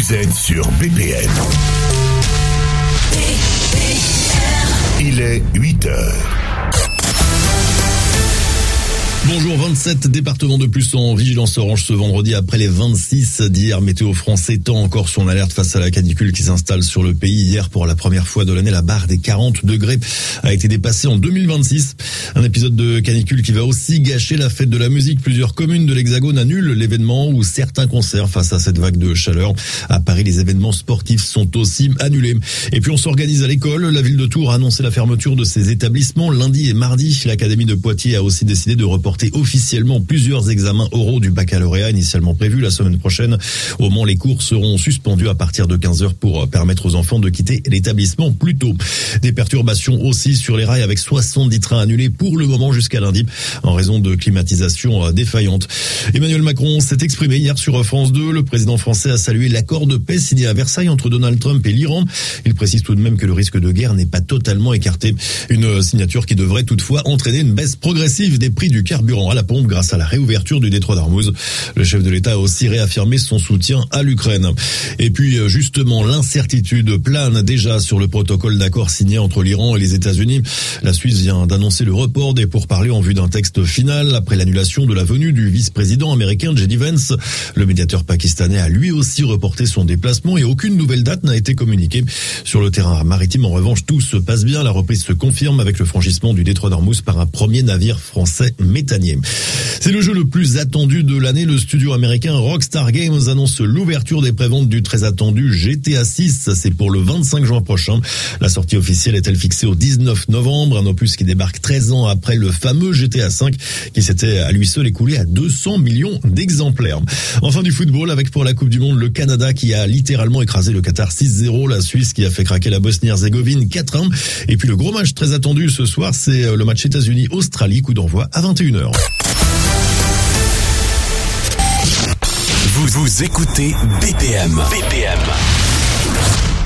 Vous êtes sur BPM. Il est 8h. Bonjour, 27 départements de plus en vigilance orange ce vendredi après les 26 d'hier. Météo France étend encore son alerte face à la canicule qui s'installe sur le pays. Hier, pour la première fois de l'année, la barre des 40 degrés a été dépassée en 2026. Un épisode de canicule qui va aussi gâcher la fête de la musique. Plusieurs communes de l'Hexagone annulent l'événement ou certains concerts face à cette vague de chaleur. À Paris, les événements sportifs sont aussi annulés. Et puis on s'organise à l'école. La ville de Tours a annoncé la fermeture de ses établissements lundi et mardi. L'Académie de Poitiers a aussi décidé de reporter officiellement plusieurs examens oraux du baccalauréat initialement prévus la semaine prochaine. Au Mans, les cours seront suspendus à partir de 15h pour permettre aux enfants de quitter l'établissement plus tôt. Des perturbations aussi sur les rails avec 70 trains annulés pour le moment jusqu'à lundi en raison de climatisation défaillante. Emmanuel Macron s'est exprimé hier sur France 2. Le président français a salué l'accord de paix signé à Versailles entre Donald Trump et l'Iran. Il précise tout de même que le risque de guerre n'est pas totalement écarté. Une signature qui devrait toutefois entraîner une baisse progressive des prix du carburant à la pompe grâce à la réouverture du détroit d'Ormuz. Le chef de l'État a aussi réaffirmé son soutien à l'Ukraine. Et puis justement, l'incertitude plane déjà sur le protocole d'accord signé entre l'Iran et les États-Unis. La Suisse vient d'annoncer le report des pourparlers en vue d'un texte final après l'annulation de la venue du vice-président américain J.D. Vance. Le médiateur pakistanais a lui aussi reporté son déplacement et aucune nouvelle date n'a été communiquée. Sur le terrain maritime, en revanche, tout se passe bien. La reprise se confirme avec le franchissement du détroit d'Ormuz par un premier navire français méthanier. C'est le jeu le plus attendu de l'année. Le studio américain Rockstar Games annonce l'ouverture des préventes du très attendu GTA 6. C'est pour le 25 juin prochain. La sortie officielle est-elle fixée au 19 novembre? Un opus qui débarque 13 ans après le fameux GTA 5 qui s'était à lui seul écoulé à 200 millions d'exemplaires. Enfin du football avec pour la Coupe du Monde le Canada qui a littéralement écrasé le Qatar 6-0. La Suisse qui a fait craquer la Bosnie-Herzégovine 4-1. Et puis le gros match très attendu ce soir, c'est le match États-Unis-Australie, coup d'envoi à 21h. Vous écoutez BPM.